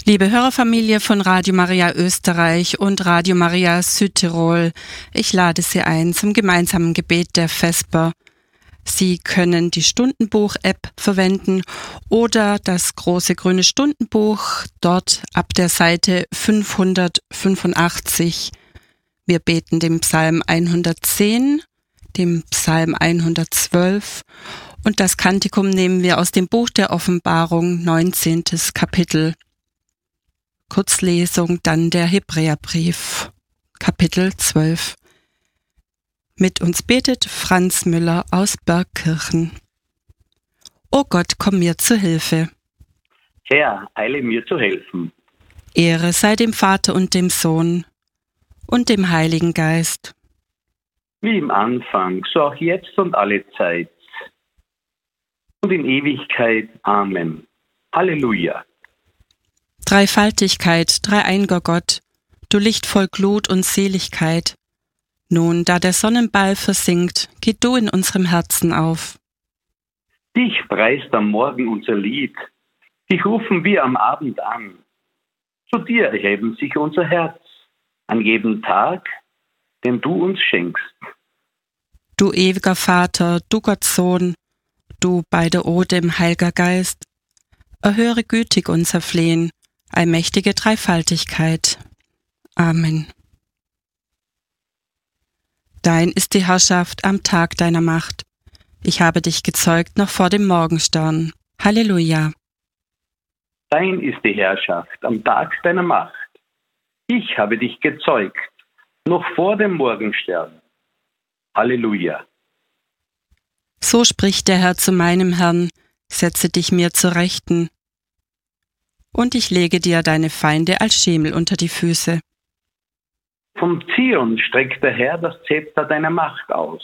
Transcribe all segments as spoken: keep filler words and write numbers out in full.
Liebe Hörerfamilie von Radio Maria Österreich und Radio Maria Südtirol, ich lade Sie ein zum gemeinsamen Gebet der Vesper. Sie können die Stundenbuch-App verwenden oder das große grüne Stundenbuch, dort ab der Seite fünfhundertfünfundachtzig. Wir beten den Psalm hundertzehn, dem Psalm hundertzwölf und das Kantikum nehmen wir aus dem Buch der Offenbarung, neunzehntes Kapitel. Kurzlesung, dann der Hebräerbrief, Kapitel zwölf. Mit uns betet Franz Müller aus Bergkirchen. O Gott, komm mir zu Hilfe. Herr, eile mir zu helfen. Ehre sei dem Vater und dem Sohn und dem Heiligen Geist. Wie im Anfang, so auch jetzt und alle Zeit. Und in Ewigkeit. Amen. Halleluja. Dreifaltigkeit, dreieiniger Gott, du Licht voll Glut und Seligkeit. Nun, da der Sonnenball versinkt, geht du in unserem Herzen auf. Dich preist am Morgen unser Lied, dich rufen wir am Abend an. Zu dir erheben sich unser Herz, an jedem Tag, den du uns schenkst. Du ewiger Vater, du Gottes Sohn, du bei der Odem, Heiliger Geist, erhöre gütig unser Flehen, allmächtige Dreifaltigkeit. Amen. Dein ist die Herrschaft am Tag deiner Macht. Ich habe dich gezeugt noch vor dem Morgenstern. Halleluja. Dein ist die Herrschaft am Tag deiner Macht. Ich habe dich gezeugt noch vor dem Morgenstern. Halleluja. So spricht der Herr zu meinem Herrn, setze dich mir zur Rechten, und ich lege dir deine Feinde als Schemel unter die Füße. Vom Zion streckt der Herr das Zepter deiner Macht aus.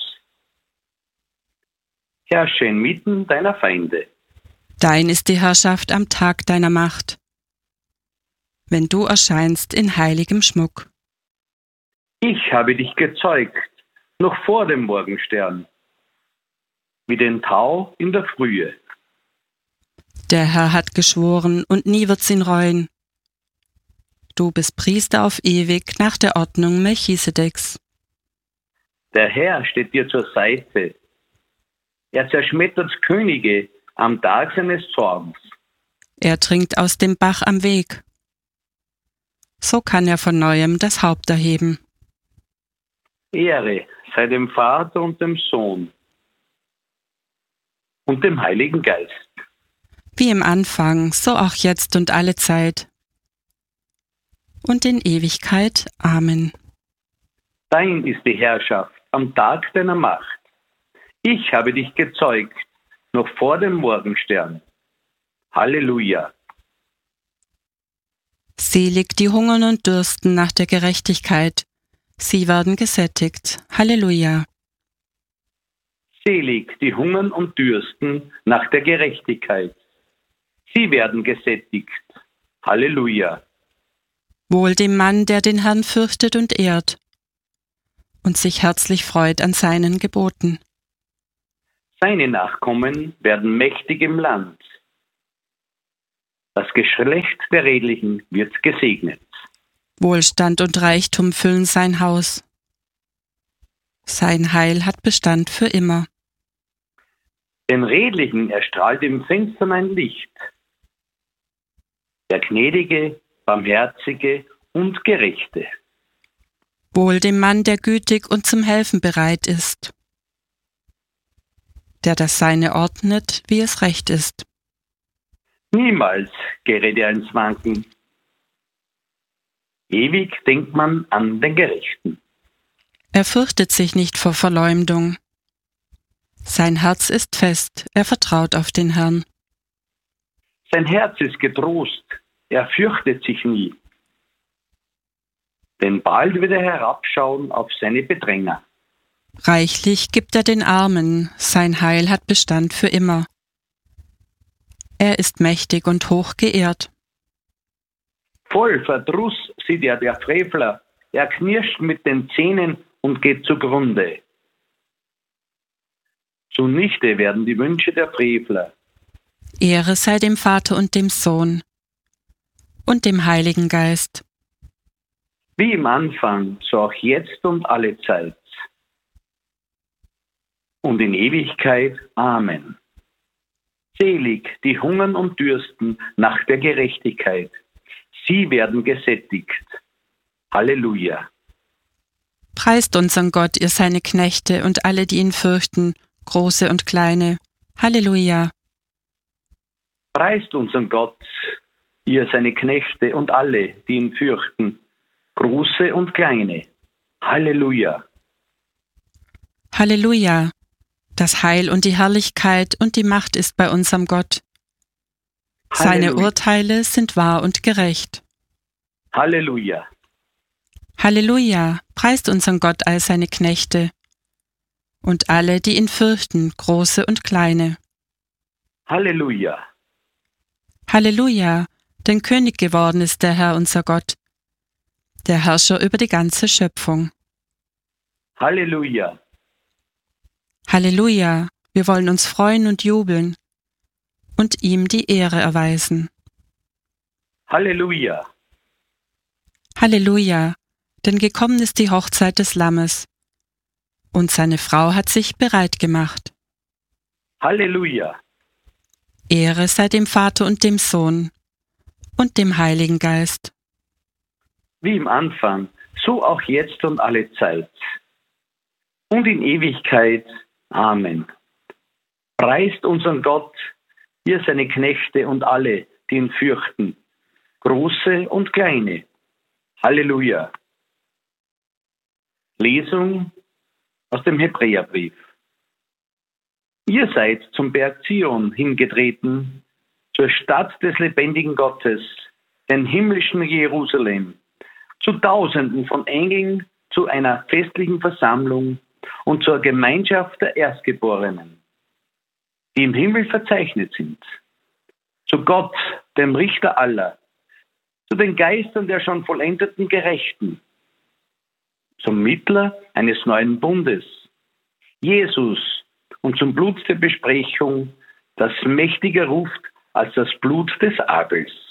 Herrsche inmitten deiner Feinde. Dein ist die Herrschaft am Tag deiner Macht, wenn du erscheinst in heiligem Schmuck. Ich habe dich gezeugt, noch vor dem Morgenstern, wie den Tau in der Frühe. Der Herr hat geschworen, und nie wird's ihn reuen. Du bist Priester auf ewig nach der Ordnung Melchisedeks. Der Herr steht dir zur Seite. Er zerschmettert Könige am Tag seines Zorns. Er trinkt aus dem Bach am Weg. So kann er von neuem das Haupt erheben. Ehre sei dem Vater und dem Sohn und dem Heiligen Geist. Wie im Anfang, so auch jetzt und alle Zeit. Und in Ewigkeit. Amen. Dein ist die Herrschaft am Tag deiner Macht. Ich habe dich gezeugt, noch vor dem Morgenstern. Halleluja. Selig die hungern und dürsten nach der Gerechtigkeit. Sie werden gesättigt. Halleluja. Selig die hungern und dürsten nach der Gerechtigkeit. Sie werden gesättigt. Halleluja. Wohl dem Mann, der den Herrn fürchtet und ehrt und sich herzlich freut an seinen Geboten. Seine Nachkommen werden mächtig im Land. Das Geschlecht der Redlichen wird gesegnet. Wohlstand und Reichtum füllen sein Haus. Sein Heil hat Bestand für immer. Den Redlichen erstrahlt im Fenstern ein Licht. Der Gnädige, Barmherzige und Gerechte. Wohl dem Mann, der gütig und zum Helfen bereit ist, der das Seine ordnet, wie es recht ist. Niemals gerät er ins Wanken. Ewig denkt man an den Gerechten. Er fürchtet sich nicht vor Verleumdung. Sein Herz ist fest, er vertraut auf den Herrn. Sein Herz ist getrost, er fürchtet sich nie. Denn bald wird er herabschauen auf seine Bedränger. Reichlich gibt er den Armen, sein Heil hat Bestand für immer. Er ist mächtig und hoch geehrt. Voll Verdruss sieht er der Frevler, er knirscht mit den Zähnen und geht zugrunde. Zunichte werden die Wünsche der Frevler. Ehre sei dem Vater und dem Sohn und dem Heiligen Geist. Wie im Anfang, so auch jetzt und alle Zeit. Und in Ewigkeit. Amen. Selig, die hungern und dürsten nach der Gerechtigkeit. Sie werden gesättigt. Halleluja. Preist unseren Gott, ihr seine Knechte und alle, die ihn fürchten, große und kleine. Halleluja. Preist unseren Gott, ihr seine Knechte und alle, die ihn fürchten, große und kleine. Halleluja. Halleluja. Das Heil und die Herrlichkeit und die Macht ist bei unserem Gott. Seine Halleluja. Urteile sind wahr und gerecht. Halleluja. Halleluja. Preist unseren Gott, all seine Knechte und alle, die ihn fürchten, große und kleine. Halleluja. Halleluja. Denn König geworden ist der Herr unser Gott, der Herrscher über die ganze Schöpfung. Halleluja. Halleluja, wir wollen uns freuen und jubeln und ihm die Ehre erweisen. Halleluja. Halleluja, denn gekommen ist die Hochzeit des Lammes und seine Frau hat sich bereit gemacht. Halleluja. Ehre sei dem Vater und dem Sohn und dem Heiligen Geist. Wie im Anfang, so auch jetzt und alle Zeit. Und in Ewigkeit. Amen. Preist unseren Gott, ihr seine Knechte und alle, die ihn fürchten, große und kleine. Halleluja. Lesung aus dem Hebräerbrief. Ihr seid zum Berg Zion hingetreten, zur Stadt des lebendigen Gottes, den himmlischen Jerusalem, zu Tausenden von Engeln, zu einer festlichen Versammlung und zur Gemeinschaft der Erstgeborenen, die im Himmel verzeichnet sind, zu Gott, dem Richter aller, zu den Geistern der schon vollendeten Gerechten, zum Mittler eines neuen Bundes, Jesus, und zum Blut der Besprechung, das mächtiger ruft als das Blut des Abels.